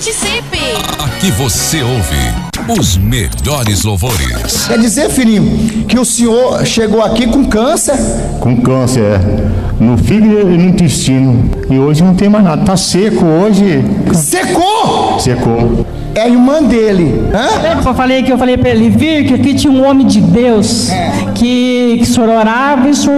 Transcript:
Participe! Aqui você ouve os melhores louvores. Quer dizer, filhinho, que o senhor chegou aqui com câncer? Com câncer, no fígado e no intestino. E hoje não tem mais nada. Tá seco hoje. Secou? Secou. É a irmã dele. Hã? Eu falei pra ele, vir que aqui tinha um homem de Deus que o senhor orava e o senhor